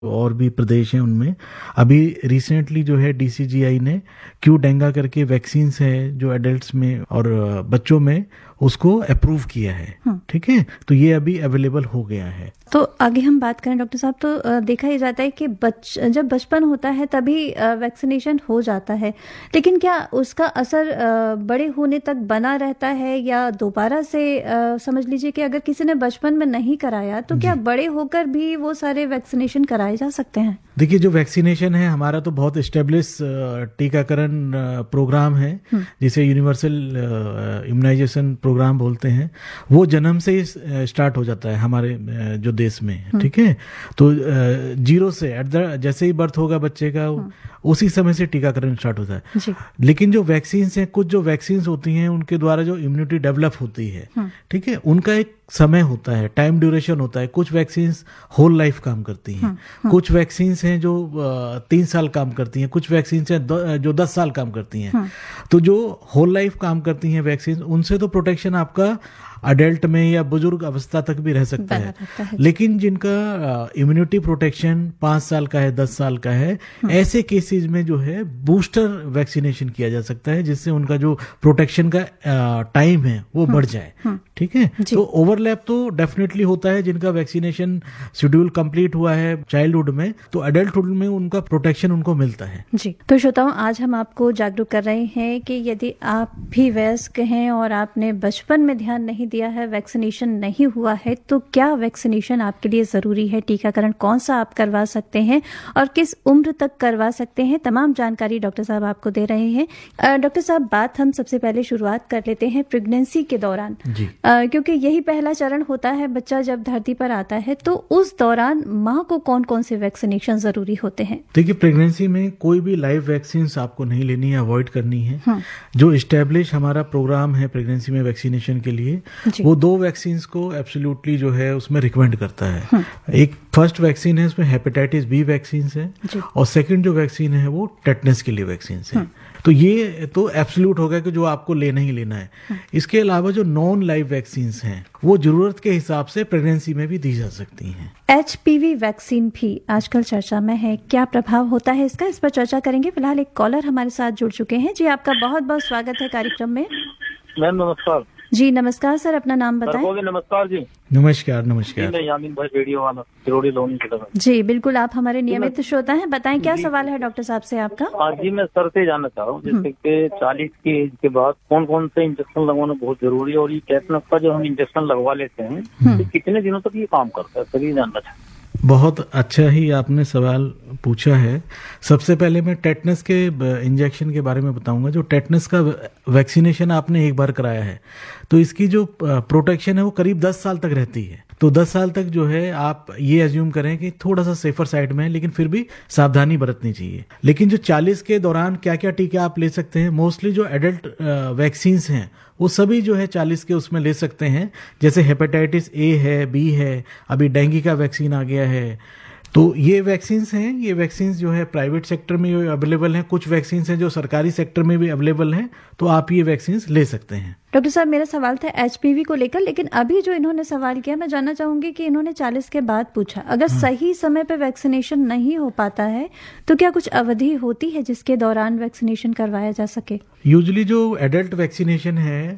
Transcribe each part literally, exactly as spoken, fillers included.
और भी प्रदेश हैं उनमें अभी रिसेंटली जो है डीसीजीआई ने क्यू डेंगा करके वैक्सीन्स है जो एडल्ट्स में और बच्चों में उसको अप्रूव किया है। ठीक है, तो ये अभी अवेलेबल हो गया है। तो आगे हम बात करें डॉक्टर साहब, तो देखा ही जाता है कि बच जब बचपन होता है तभी वैक्सीनेशन हो जाता है, लेकिन क्या उसका असर बड़े होने तक बना रहता है या दोबारा से समझ लीजिए कि अगर किसी ने बचपन में नहीं कराया तो क्या बड़े होकर भी वो सारे वैक्सीनेशन कराए जा सकते हैं? देखिए, जो वैक्सीनेशन है हमारा तो बहुत एस्टेब्लिश टीकाकरण प्रोग्राम है जिसे यूनिवर्सल इम्यूनाइजेशन प्रोग्राम बोलते हैं। वो जन्म से ही स्टार्ट हो जाता है हमारे जो देश में। ठीक है, तो जीरो से एट द जैसे ही बर्थ होगा बच्चे का उसी समय से टीकाकरण स्टार्ट होता है। लेकिन जो वैक्सीन्स हैं, कुछ जो वैक्सीन्स होती हैं उनके द्वारा जो इम्यूनिटी डेवलप होती है, ठीक है, उनका एक समय होता है, टाइम ड्यूरेशन होता है। कुछ वैक्सीन्स होल लाइफ काम करती हैं, कुछ वैक्सीन्स हैं जो तीन साल काम करती हैं, कुछ वैक्सीन्स हैं जो दस साल काम करती हैं। तो जो होल लाइफ काम करती हैं वैक्सीन, उनसे तो प्रोटेक्शन आपका अडल्ट में या बुजुर्ग अवस्था तक भी रह सकता है, है। लेकिन जिनका इम्यूनिटी प्रोटेक्शन पांच साल का है, दस साल का है, ऐसे केसेस में जो है बूस्टर वैक्सीनेशन किया जा सकता है जिससे उनका जो प्रोटेक्शन का टाइम है वो बढ़ जाए। ठीक है, तो ओवरलैप तो डेफिनेटली होता है। जिनका वैक्सीनेशन शेड्यूल कंप्लीट हुआ है चाइल्डहुड में, तो अडल्टहुड में उनका प्रोटेक्शन उनको मिलता है। जी, तो श्रोताओं, आज हम आपको जागरूक कर रहे हैं कि यदि आप भी वयस्क हैं और आपने बचपन में ध्यान नहीं दिया है, वैक्सीनेशन नहीं हुआ है, तो क्या वैक्सीनेशन आपके लिए जरूरी है, टीकाकरण कौन सा आप करवा सकते हैं और किस उम्र तक करवा सकते हैं, तमाम जानकारी डॉक्टर साहब आपको दे रहे हैं। डॉक्टर साहब, बात हम सबसे पहले शुरुआत कर लेते हैं प्रेगनेंसी के दौरान, क्योंकि यही पहला चरण होता है। बच्चा जब धरती पर आता है तो उस दौरान माँ को कौन कौन से वैक्सीनेशन जरूरी होते हैं? देखिए, प्रेगनेंसी में कोई भी लाइव वैक्सीन आपको नहीं लेनी है, अवॉइड करनी है। हाँ। जो एस्टेब्लिश हमारा प्रोग्राम है प्रेगनेंसी में वैक्सीनेशन के लिए, वो दो वैक्सीन को एब्सोल्युटली जो है उसमें रिकमेंड करता है। हाँ। एक फर्स्ट वैक्सीन है, उसमें हेपेटाइटिस बी वैक्सीन है, और सेकंड जो वैक्सीन है वो टेटनस के लिए वैक्सीन है। हाँ। तो ये तो एब्सोल्यूट हो गया कि जो आपको लेना ही लेना है। हाँ। इसके अलावा जो नॉन लाइव वैक्सीन हैं वो जरूरत के हिसाब से प्रेगनेंसी में भी दी जा सकती हैं। एचपीवी वैक्सीन भी आजकल चर्चा में है, क्या प्रभाव होता है इसका, इस पर चर्चा करेंगे। फिलहाल एक कॉलर हमारे साथ जुड़ चुके हैं। जी, आपका बहुत बहुत स्वागत है कार्यक्रम में। मैम नमस्कार। जी नमस्कार सर, अपना नाम बताएं। नमस्कार जी। नमस्कार नमस्कार। यामीन भाई, रेडियो वाला सिरोड़ी लोनी की तरफ। जी बिल्कुल, आप हमारे नियमित श्रोता हैं, बताएं क्या सवाल है डॉक्टर साहब से आपका। आज जी मैं सर से जानना चाह रहा हूँ, जैसे कि चालीस की एज के बाद कौन कौन से इंजेक्शन लगवाना बहुत जरूरी है, और ये टेटनस का जो हम इंजेक्शन लगवा लेते हैं तो कितने दिनों तक ये काम करता है, सर ये जानना चाहते हैं। बहुत अच्छा ही आपने सवाल पूछा है। सबसे पहले मैं टेटनस के इंजेक्शन के बारे में बताऊंगा। जो टेटनस का वैक्सीनेशन आपने एक बार कराया है तो इसकी जो प्रोटेक्शन है वो करीब दस साल तक रहती है। तो दस साल तक जो है आप ये एज्यूम करें कि थोड़ा सा सेफर साइड में है, लेकिन फिर भी सावधानी बरतनी चाहिए। लेकिन जो चालीस के दौरान क्या क्या टीका आप ले सकते हैं, मोस्टली जो एडल्ट वैक्सीन्स हैं वो सभी जो है चालीस के उसमें ले सकते हैं। जैसे हेपेटाइटिस ए है, बी है, अभी डेंगू का वैक्सीन आ गया है। तो ये वैक्सीन्स हैं, ये वैक्सीन्स जो है प्राइवेट सेक्टर में अवेलेबल हैं, कुछ वैक्सीन्स हैं जो सरकारी सेक्टर में भी अवेलेबल हैं, तो आप ये वैक्सीन्स ले सकते हैं। डॉक्टर साहब, मेरा सवाल था एचपीवी को लेकर, लेकिन अभी जो इन्होंने सवाल किया मैं जानना चाहूंगी कि इन्होंने चालीस के बाद पूछा, अगर हाँ। सही समय पे वैक्सीनेशन नहीं हो पाता है तो क्या कुछ अवधि होती है जिसके दौरान वैक्सीनेशन करवाया जा सके? यूजुअली जो एडल्ट वैक्सीनेशन है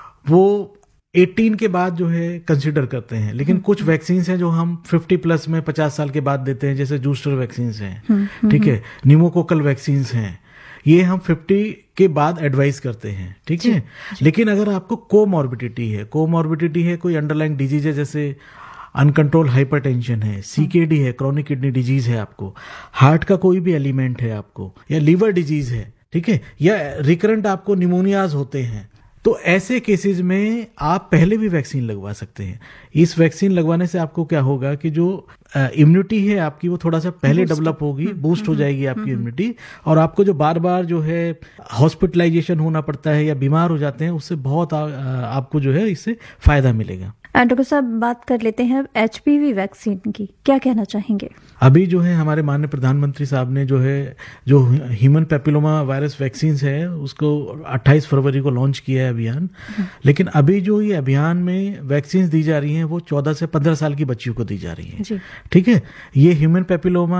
वो अठारह के बाद जो है कंसिडर करते हैं, लेकिन कुछ वैक्सीन हैं जो हम पचास प्लस में पचास साल के बाद देते हैं, जैसे जूस्टर वैक्सीन हैं, ठीक है, न्यूमोकोकल वैक्सीन हैं, ये हम पचास के बाद एडवाइस करते हैं। ठीक है, लेकिन अगर आपको कोमॉर्बिडिटी है, कोमॉर्बिडिटी है कोई अंडरलाइंग डिजीज है, जैसे अनकंट्रोल हाइपरटेंशन है, सीकेडी है, क्रॉनिक किडनी डिजीज है, आपको हार्ट का कोई भी एलिमेंट है आपको, या लीवर डिजीज है, ठीक है, या रिकरेंट आपको निमोनियाज होते हैं, तो ऐसे केसेस में आप पहले भी वैक्सीन लगवा सकते हैं। इस वैक्सीन लगवाने से आपको क्या होगा कि जो इम्यूनिटी है आपकी वो थोड़ा सा पहले डेवलप होगी, बूस्ट हो जाएगी आपकी इम्यूनिटी, और आपको जो बार बार जो है हॉस्पिटलाइजेशन होना पड़ता है या बीमार हो जाते हैं उससे बहुत आ, आपको जो है इससे फायदा मिलेगा। डॉक्टर साहब, बात कर लेते हैं एचपीवी वैक्सीन की, क्या कहना चाहेंगे? अभी जो है हमारे माननीय प्रधानमंत्री साहब ने जो है जो ह्यूमन पेपिलोमा वायरस वैक्सीन है उसको अट्ठाईस फरवरी को लॉन्च किया है अभियान। लेकिन अभी जो ये अभियान में वैक्सीन दी जा रही हैं वो चौदह से पंद्रह साल की बच्चियों को दी जा रही हैं। ठीक है, ये ह्यूमन पेपिलोमा